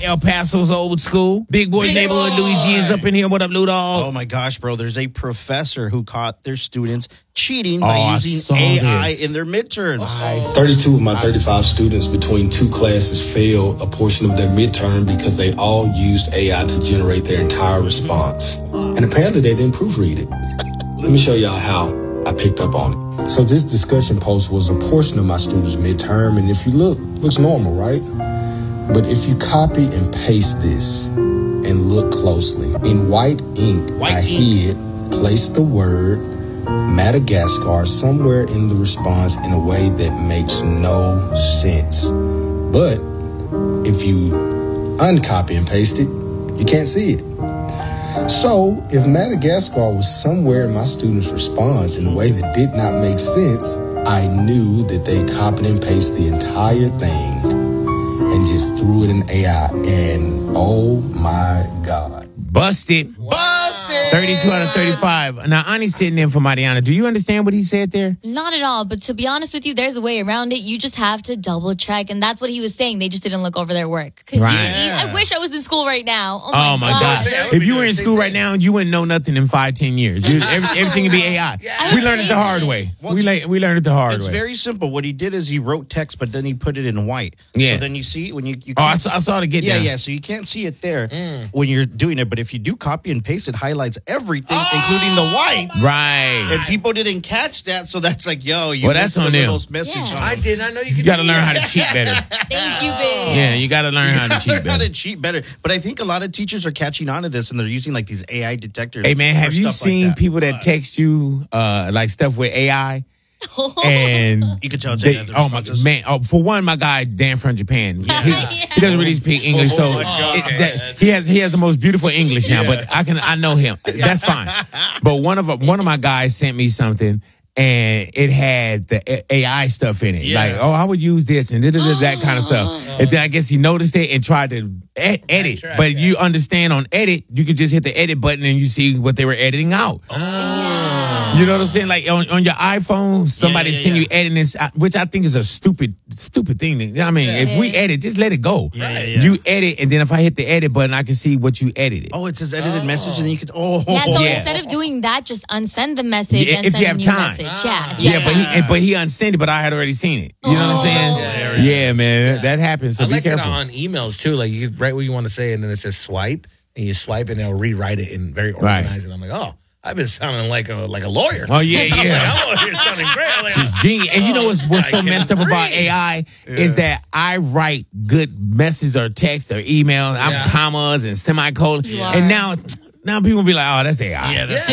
El Paso's old school. Big Boy Neighborhood. Louis G is up in here. What up, Lou Dog? Oh, my gosh, bro. There's a professor who caught their students cheating by using AI in their midterms. 32 of my 35 students between two classes failed a portion of their midterm because they all used AI to generate their entire response. And apparently they didn't proofread it. Let me show y'all how I picked up on it. So this discussion post was a portion of my students' midterm, and if you look, looks normal, right? But if you copy and paste this and look closely, in white ink, I hid, placed the word Madagascar somewhere in the response in a way that makes no sense. But if you uncopy and paste it, you can't see it. So if Madagascar was somewhere in my students' response in a way that did not make sense, I knew that they copied and pasted the entire thing and just threw it in AI. And oh my God. Busted. 32 out of 35. Now, Ani's sitting in for Mariana. Do you understand what he said there? Not at all. But to be honest with you, there's a way around it. You just have to double check. And that's what he was saying. They just didn't look over their work. Right. I wish I was in school right now. Oh my God. If you were in school right now, you wouldn't know nothing in 5-10 years. Everything would be AI. We learned it the hard way. We learned it the hard way. It's very simple. What he did is he wrote text, but then he put it in white. Yeah. So then you see when you I saw it get down. Yeah. So you can't see it there when you're doing it. But if you do copy and paste, it highlights everything, including the white. Right. And people didn't catch that, so that's like, yo, you that's on them. Message on I did not know you could. You got to learn how to cheat better. Thank you, babe. Yeah, you got to learn how to cheat Learn how better. to cheat better. But I think a lot of teachers are catching on to this, and they're using like these AI detectors. Hey, man, have you stuff like seen that. people that text you like stuff with AI? And you could tell. Oh my man! For one, my guy Dan from Japan, he doesn't really speak English, so he has the most beautiful English now. But I know him. That's fine. But one of my guys sent me something, and it had the AI stuff in it, like I would use this and that kind of stuff. And then I guess he noticed it and tried to edit. But you understand, on edit, you could just hit the edit button and you see what they were editing out. You know what I'm saying? Like on your iPhone, somebody send you editing this, which I think is a stupid thing. I mean, if we edit, just let it go. You edit, and then if I hit the edit button, I can see what you edited. Oh, it says edited message, and then you could. Instead of doing that, just unsend the message and if send you have a new time. message. But he unsent it, but I had already seen it. You know what I'm saying? Yeah, man, that happens. So I be like careful. that on emails too. Like you write what you want to say, and then it says swipe, and you swipe, and they'll rewrite it in very organized. And I'm like, oh. I've been sounding like a lawyer. Oh, yeah. I'm sounding great. She's genius. And you know what's so messed up about AI is that I write good messages or text or email. I'm commas and semicolons. And now people be like, oh, that's AI. Yeah, that's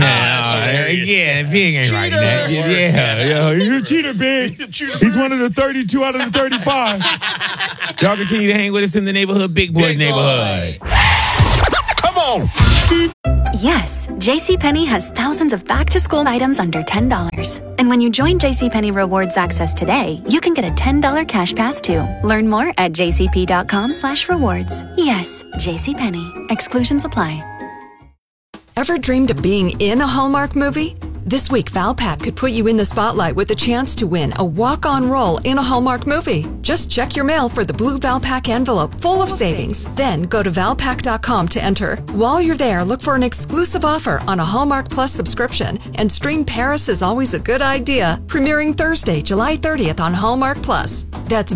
AI. Big ain't writing that. Yeah, you're a cheater, Big. He's one of the 32 out of the 35. Y'all continue to hang with us in the neighborhood, Big Boy neighborhood. Come on. Yes, JCPenney has thousands of back-to-school items under $10. And when you join JCPenney Rewards Access today, you can get a $10 cash pass too. Learn more at jcp.com/rewards. Yes, JCPenney. Exclusions apply. Ever dreamed of being in a Hallmark movie? This week, Valpak could put you in the spotlight with a chance to win a walk-on role in a Hallmark movie. Just check your mail for the blue Valpak envelope full of savings. Then go to valpak.com to enter. While you're there, look for an exclusive offer on a Hallmark Plus subscription and stream Paris is Always a Good Idea, premiering Thursday, July 30th on Hallmark Plus. That's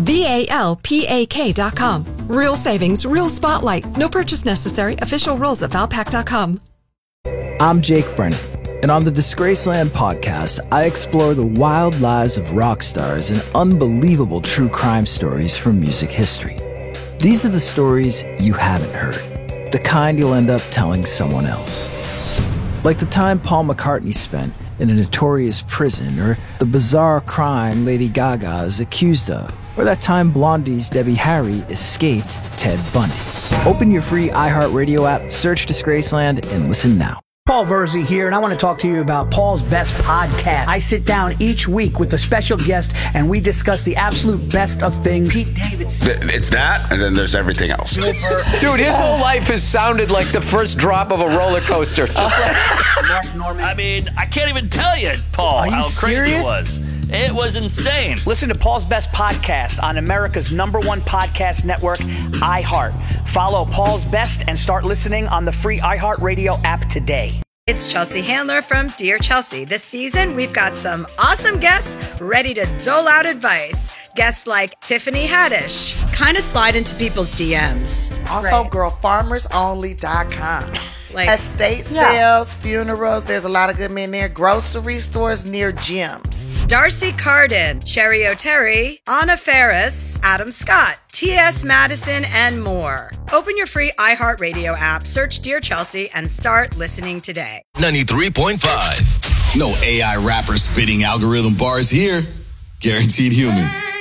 VALPAK.com. Real savings, real spotlight. No purchase necessary. Official rules at valpak.com. I'm Jake Brennan. And on the Disgraceland podcast, I explore the wild lives of rock stars and unbelievable true crime stories from music history. These are the stories you haven't heard, the kind you'll end up telling someone else. Like the time Paul McCartney spent in a notorious prison, or the bizarre crime Lady Gaga is accused of, or that time Blondie's Debbie Harry escaped Ted Bundy. Open your free iHeartRadio app, search Disgraceland, and listen now. Paul Verzi here, and I want to talk to you about Paul's Best Podcast. I sit down each week with a special guest, and we discuss the absolute best of things. Pete Davidson. It's that, and then there's everything else. Dude, his whole life has sounded like the first drop of a roller coaster. Just like Mark Norman. I mean, I can't even tell you, Paul, how crazy it was. It was insane. Listen to Paul's Best Podcast on America's #1 podcast network, iHeart. Follow Paul's Best and start listening on the free iHeartRadio app today. It's Chelsea Handler from Dear Chelsea. This season, we've got some awesome guests ready to dole out advice. Guests like Tiffany Haddish. Kind of slide into people's DMs. Also, girlfarmersonly.com. Like estate sales, funerals. There's a lot of good men there. Grocery stores near gyms. Darcy Carden, Sherry O'Terry, Anna Ferris, Adam Scott, T.S. Madison, and more. Open your free iHeartRadio app, search Dear Chelsea, and start listening today. 93.5. No AI rapper spitting algorithm bars here. Guaranteed human.